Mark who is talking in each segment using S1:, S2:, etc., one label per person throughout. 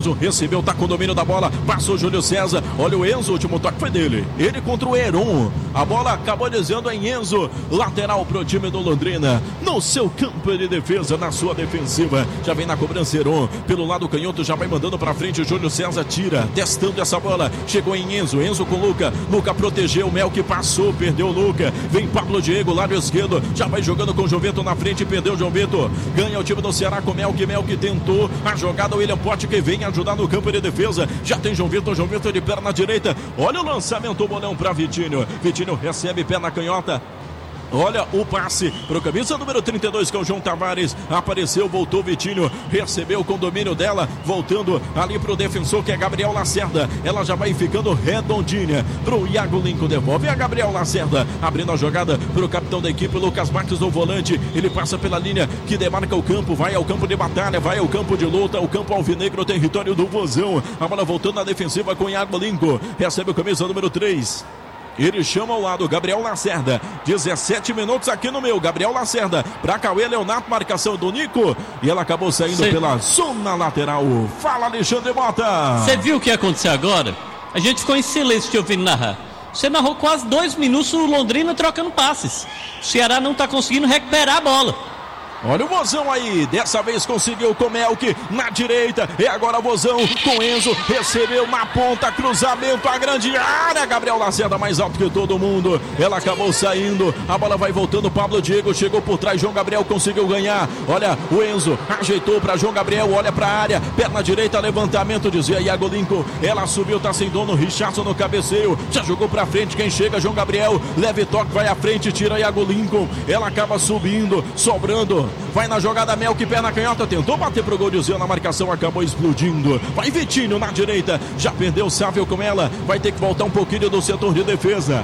S1: Enzo recebeu, tá com o domínio da bola, passou o Júlio César, olha o Enzo, o último toque foi dele, ele contra o Heron, a bola acabou dizendo em Enzo, lateral pro time do Londrina, no seu campo de defesa, na sua defensiva, já vem na cobrança Heron, pelo lado canhoto, já vai mandando pra frente, o Júlio César tira, testando essa bola, chegou em Enzo, Enzo com Luca protegeu, Melk passou, perdeu o Luca, vem Pablo Diego, lado esquerdo, já vai jogando com o João Vitor na frente, perdeu o João Vitor, ganha o time do Ceará com Melk tentou a jogada, o William Pote que vem ajudar no campo de defesa, já tem João Vitor de perna direita, olha o lançamento, o bolão para Vitinho recebe pé na canhota, olha o passe pro camisa número 32 que é o João Tavares, apareceu, voltou Vitinho, recebeu com o domínio dela, voltando ali pro defensor que é Gabriel Lacerda, ela já vai ficando redondinha pro Iago Lincoln, devolve a Gabriel Lacerda, abrindo a jogada pro capitão da equipe, Lucas Marques no volante, ele passa pela linha que demarca o campo, vai ao campo de batalha, vai ao campo de luta, o campo alvinegro, território do Vozão, a bola voltando na defensiva com Iago Lincoln, recebe o camisa número 3. Ele chama ao lado, Gabriel Lacerda, 17 minutos aqui no meu, Gabriel Lacerda, pra Cauê Leonato, marcação do Nico, e ela acabou saindo pela zona lateral. Fala, Alexandre Mota.
S2: Você viu o que aconteceu agora? A gente ficou em silêncio te ouvindo narrar. Você narrou quase 2 minutos o Londrina trocando passes. O Ceará não tá conseguindo recuperar a bola.
S1: Olha o Vozão aí, dessa vez conseguiu com Melk na direita, e agora o Vozão com Enzo, recebeu na ponta, cruzamento, a grande área, Gabriel Lacerda mais alto que todo mundo, ela acabou saindo, a bola vai voltando, Pablo Diego chegou por trás, João Gabriel conseguiu ganhar, olha o Enzo, ajeitou para João Gabriel, olha para a área, perna direita, levantamento, dizia Iago Lincoln, ela subiu, tá sem dono, Richardson no cabeceio, já jogou para frente, quem chega, João Gabriel, leve toque, vai à frente, tira Iago Lincoln, ela acaba subindo, sobrando, vai na jogada Melk, pé na canhota, tentou bater pro gol de Zé, na marcação acabou explodindo, vai Vitinho na direita, já perdeu o Sávio com ela, vai ter que voltar um pouquinho do setor de defesa.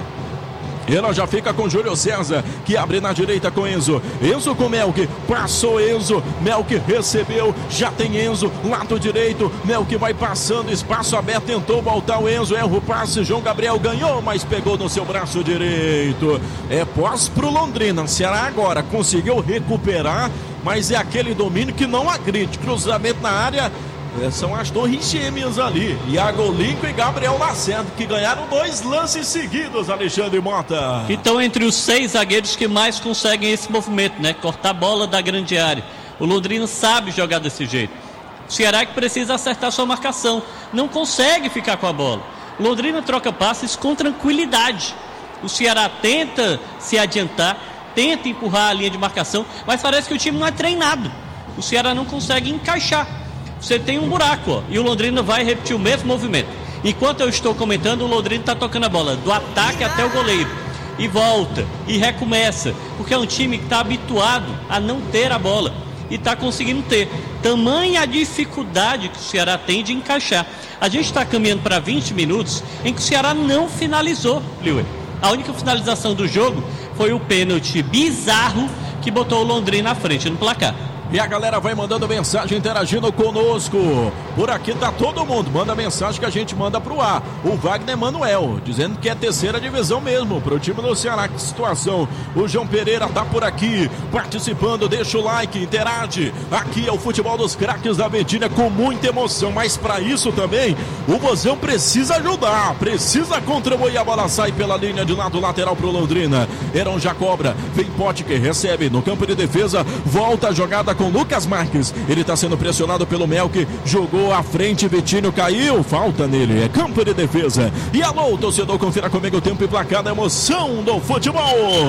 S1: Ela já fica com Júlio César, que abre na direita com Enzo, Enzo com Melk, passou Enzo, Melk recebeu, já tem Enzo, lado direito, Melk vai passando, espaço aberto, tentou voltar o Enzo, erra o passe, João Gabriel ganhou, mas pegou no seu braço direito, é pós pro Londrina, Ceará agora conseguiu recuperar, mas é aquele domínio que não agride, cruzamento na área, são as torres gêmeas ali, Iago Lincoln e Gabriel Lacerda, que ganharam 2 lances seguidos, Alexandre Mota.
S2: Que estão entre os 6 zagueiros que mais conseguem esse movimento, né? Cortar a bola da grande área. O Londrina sabe jogar desse jeito. O Ceará que precisa acertar sua marcação, não consegue ficar com a bola. O Londrina troca passes com tranquilidade. O Ceará tenta se adiantar, tenta empurrar a linha de marcação, mas parece que o time não é treinado. O Ceará não consegue encaixar. Você tem um buraco, ó, e o Londrina vai repetir o mesmo movimento. Enquanto eu estou comentando, o Londrina está tocando a bola do ataque até o goleiro. E volta, e recomeça. Porque é um time que está habituado a não ter a bola. E está conseguindo ter. Tamanha a dificuldade que o Ceará tem de encaixar. A gente está caminhando para 20 minutos em que o Ceará não finalizou, Liuê. A única finalização do jogo foi o pênalti bizarro que botou o Londrina à frente no placar.
S1: E a galera vai mandando mensagem, interagindo conosco. Por aqui tá todo mundo. Manda mensagem que a gente manda pro ar. O Wagner Manuel, dizendo que é 3ª divisão mesmo pro time do Ceará. Que situação. O João Pereira tá por aqui, participando. Deixa o like, interage. Aqui é o futebol dos craques da Verdinha com muita emoção. Mas para isso também, o Vozão precisa ajudar. Precisa contribuir. A bola sai pela linha de lado lateral pro Londrina. Heron já cobra. Vem Pote que recebe no campo de defesa. Volta a jogada com Lucas Marques, ele está sendo pressionado pelo Melk, jogou à frente, Vitinho caiu, falta nele, é campo de defesa. E alô, torcedor, confira comigo o tempo e placar da emoção do futebol.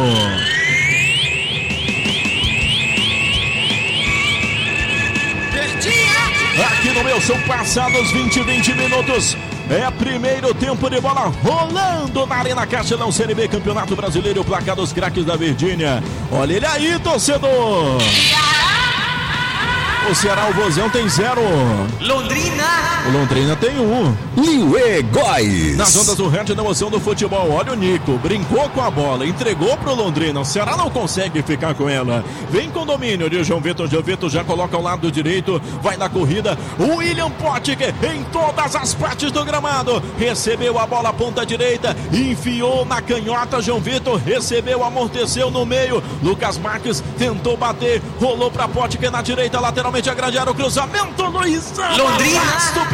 S1: Aqui no meu são passados 20 minutos. É primeiro tempo de bola rolando na Arena Castelão, Série B, Campeonato Brasileiro, o placar dos craques da Verdinha. Olha ele aí, torcedor. O Ceará, o Vozão tem 0.
S3: Londrina.
S1: O Londrina tem 1.
S4: Liuê Góes.
S1: Nas ondas do rádio da emoção do futebol. Olha o Nico, brincou com a bola, entregou pro Londrina. O Ceará não consegue ficar com ela. Vem com domínio de João Vitor. João Vitor já coloca ao lado direito. Vai na corrida. O William Potker em todas as partes do gramado. Recebeu a bola ponta direita. Enfiou na canhota. João Vitor recebeu, amorteceu no meio. Lucas Marques tentou bater. Rolou pra Potker na direita, lateralmente a grande área. O cruzamento, Luizão.
S3: Londrina.